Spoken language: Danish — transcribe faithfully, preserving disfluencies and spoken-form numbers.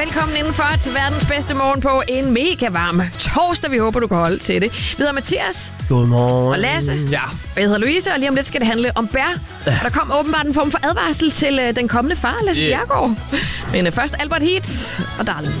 velkommen indenfor til verdens bedste morgen på en mega varm torsdag. Vi håber, du kan holde til det. Vi hedder Mathias. Godmorgen. Og Lasse. Ja. Jeg hedder Louise, og lige om lidt skal det handle om bær. Ja. Og der kom åbenbart en form for advarsel til uh, den kommende far, Lasse yeah. Bjerregaard. Men uh, først Albert Heat og Darling.